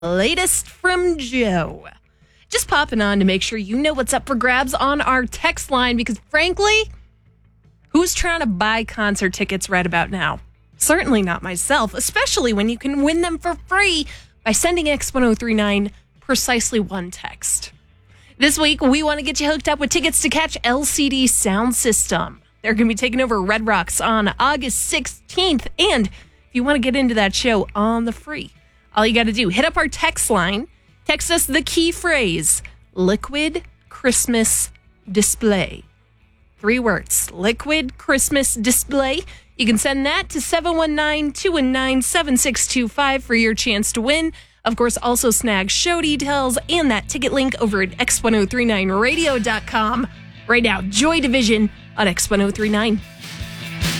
latest from Joe. Just popping on to make sure you know what's up for grabs on our text line because, frankly, who's trying to buy concert tickets right about now? Certainly not myself, especially when you can win them for free by sending X1039 precisely one text. This week, we want to get you hooked up with tickets to catch LCD Sound System. They're going to be taking over Red Rocks on August 16th. And if you want to get into that show on the free, all you got to do, hit up our text line, text us the key phrase, Liquid Christmas Display. 3 words, Liquid Christmas Display. You can send that to 719-219-7625 for your chance to win. Of course, also snag show details and that ticket link over at x1039radio.com. Right now, Joy Division on X1039.